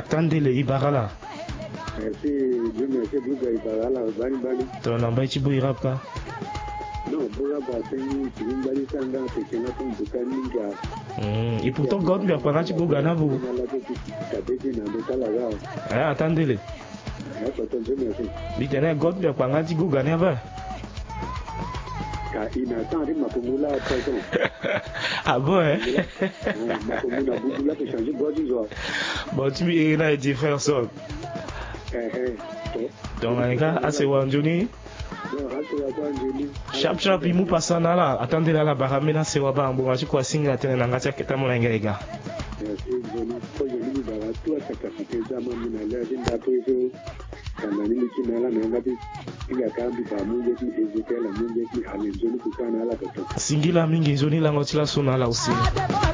attendez les Ibarala. Merci, Dieu merci, Bouga Ibarala, Bani. Ton nom est Chibu Irapa. Non, Bouga Baseni, Bali Sanga, c'est un peu de Kaninga. Et pourtant, God m'a pas dit Bouga Nabou. Attendez-les. Mais tenez, God m'a pas dit Bouga Nabou. Ah bon, hein? Bon, tu m'as dit faire ça. Donc, les gars, assez Wanjoni. Chap, il m'a passé là. Attendez là, Baramena, c'est Waba, bon, je crois que c'est un peu de temps, mon les gars. Singila mingi zoni la ngotila sona la aussi.